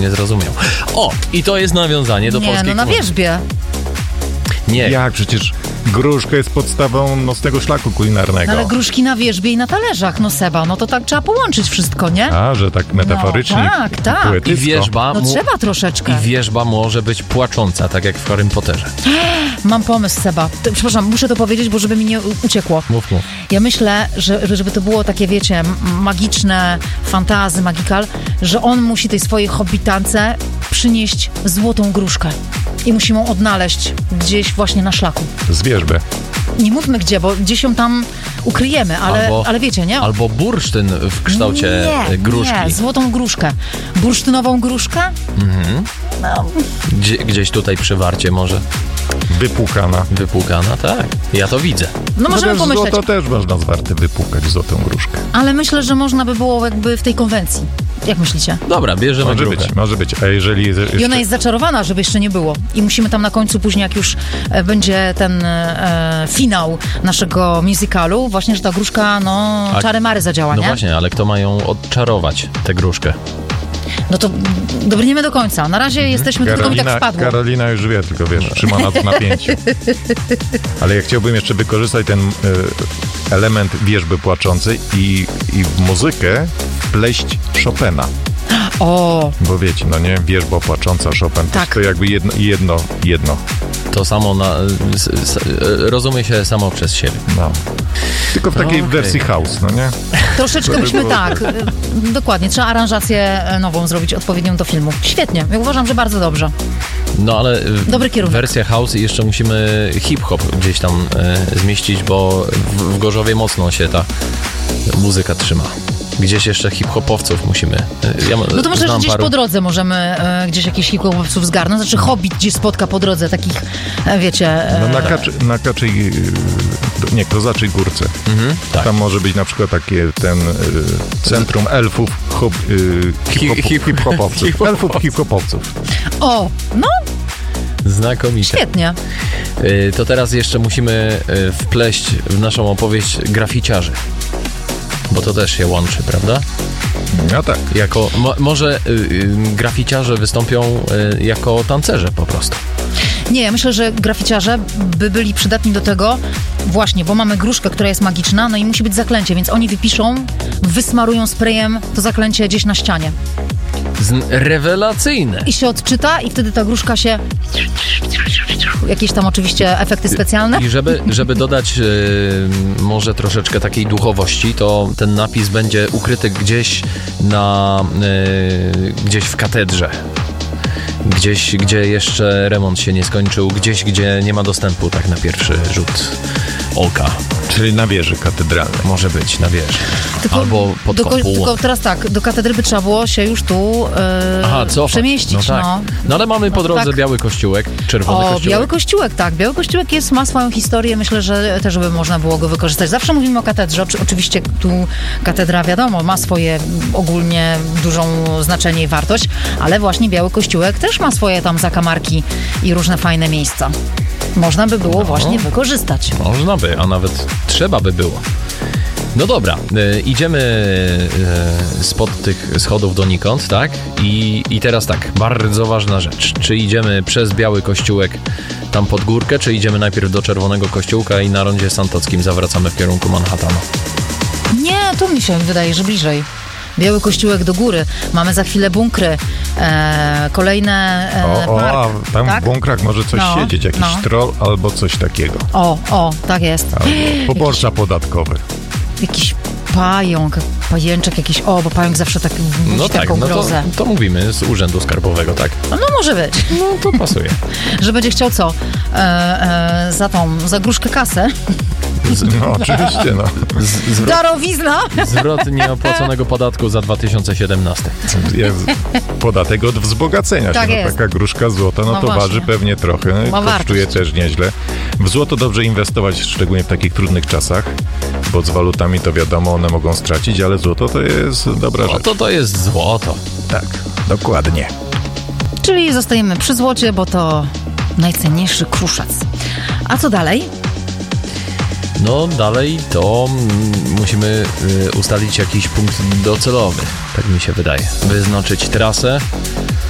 nie zrozumiał. O, i to jest nawiązanie do polskiej Nie, no na kuchni. wierzbie. Nie. Jak? Przecież gruszka jest podstawą nocnego szlaku kulinarnego. No, ale gruszki na wierzbie i na talerzach, no Seba, no to tak trzeba połączyć wszystko, nie? A, że tak metaforycznie, No, tak. poetycko. I wierzba, No trzeba troszeczkę. i wierzba może być płacząca, tak jak w Harrym Potterze. Mam pomysł, Seba. Przepraszam, muszę to powiedzieć, bo żeby mi nie uciekło. Mów. Ja myślę, że żeby to było takie, wiecie, magiczne, fantazy, magical, że on musi tej swojej hobbitance przynieść złotą gruszkę. I musimy ją odnaleźć gdzieś właśnie na szlaku. Z wierzby. Nie mówmy gdzie, bo gdzieś ją tam ukryjemy, ale wiecie, nie? Albo bursztyn w kształcie gruszki. Nie, złotą gruszkę. Bursztynową gruszkę? No. Gdzieś tutaj przy Warcie może. Wypłukana. Wypłukana, tak. Ja to widzę. No możemy Chociaż pomyśleć. złoto też można zwarte wypłukać, złotą gruszkę. Ale myślę, że można by było jakby w tej konwencji. Jak myślicie? Dobra, bierzemy gruchę. Może być. A jeżeli jeszcze... I ona jest zaczarowana, żeby jeszcze nie było. I musimy tam na końcu, później jak już będzie ten finał naszego musicalu, właśnie, że ta gruszka, czary mary zadziała, No nie? właśnie, ale kto ma ją odczarować, tę gruszkę? No to dobrniemy do końca. Na razie jesteśmy tylko mi tak wpadło. Karolina już wie, tylko wiesz, trzyma nas w napięciu. Ale ja chciałbym jeszcze wykorzystać ten element wierzby płaczącej i w muzykę wpleść Chopina. O, Bo wiecie, no nie, wierzba płacząca Chopin, Tak. to jakby jedno. To samo rozumie się samo przez siebie. No. Tylko w takiej wersji house, no nie? troszeczkę To by byśmy było tak. Dokładnie, trzeba aranżację nową zrobić, odpowiednią do filmu. Świetnie, ja uważam, że bardzo dobrze. No ale Dobry kierunek. wersja house i jeszcze musimy hip-hop gdzieś tam zmieścić, bo w Gorzowie mocno się ta muzyka trzyma. Gdzieś jeszcze hip-hopowców musimy. No to może znam gdzieś paru. po drodze możemy gdzieś jakichś hip-hopowców zgarnąć. Znaczy Hobbit gdzieś spotka po drodze takich, wiecie... No na Kaczej, nie, Kozaczej Górce. Tak. Tam może być na przykład takie centrum elfów hip-hopowców. Elfów hip-hopowców. O, no Znakomicie. świetnie. To teraz jeszcze musimy wpleść w naszą opowieść graficiarzy. Bo to też się łączy, prawda? No tak. Jako, może graficiarze wystąpią jako tancerze po prostu. Nie, ja myślę, że graficiarze by byli przydatni do tego właśnie, bo mamy gruszkę, która jest magiczna, no i musi być zaklęcie, więc oni wypiszą, wysmarują sprayem to zaklęcie gdzieś na ścianie. Rewelacyjne. I się odczyta i wtedy ta gruszka się... Jakieś tam oczywiście efekty specjalne. I żeby dodać może troszeczkę takiej duchowości, to ten napis będzie ukryty gdzieś gdzieś w katedrze. Gdzieś, gdzie jeszcze remont się nie skończył, gdzieś, gdzie nie ma dostępu tak na pierwszy rzut oka. Czyli na wieży katedralnej. Może być na wieży. Albo pod kopułą. Tylko teraz tak, do katedry by trzeba było się już tu Cofać. przemieścić. No, tak. No ale mamy po drodze tak. biały kościółek, czerwony kościółek. Biały kościółek, tak. Biały kościółek ma swoją historię. Myślę, że też by można było go wykorzystać. Zawsze mówimy o katedrze. Oczywiście tu katedra, wiadomo, ma swoje ogólnie dużą znaczenie i wartość, ale właśnie Biały Kościółek też ma swoje tam zakamarki i różne fajne miejsca. Można by było właśnie wykorzystać. Można by, a nawet trzeba by było. No dobra, idziemy spod tych schodów donikąd, tak? I teraz tak, bardzo ważna rzecz. Czy idziemy przez Biały Kościółek tam pod górkę, czy idziemy najpierw do Czerwonego Kościółka i na rondzie Santockim zawracamy w kierunku Manhattanu? Nie, tu mi się wydaje, że bliżej. Biały Kościółek do góry. Mamy za chwilę bunkry. Kolejne park. Tam tak? w bunkrach może coś siedzieć, jakiś troll albo coś takiego. O, tak jest. Albo poborcza podatkowy. Jakiś pajęczek jakiś, bo pająk zawsze tak budzi taką grozę. To mówimy z Urzędu Skarbowego, tak? No może być. No to pasuje. Że będzie chciał co? Za gruszkę kasę. No oczywiście, no. Darowizna! Zwrot nieopłaconego podatku za 2017. Jest podatek od wzbogacenia Tak się. jest. Taka gruszka złota, to właśnie. waży pewnie trochę, kosztuje też nieźle. W złoto dobrze inwestować, szczególnie w takich trudnych czasach, bo z walutami to wiadomo, one mogą stracić, ale złoto to jest dobra rzecz. To jest złoto. Tak, dokładnie. Czyli zostajemy przy złocie, bo to najcenniejszy kruszec. A co dalej? No dalej to musimy ustalić jakiś punkt docelowy, tak mi się wydaje. Wyznaczyć trasę,